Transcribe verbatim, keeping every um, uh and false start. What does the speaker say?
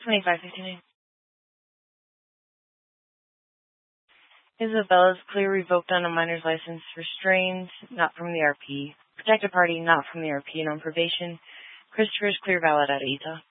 twenty-five fifty-nine. Isabella's clear revoked on a minor's license. Restrained, not from the R P. Protected party, not from the R P, and on probation. Christopher's clear valid out of Utah.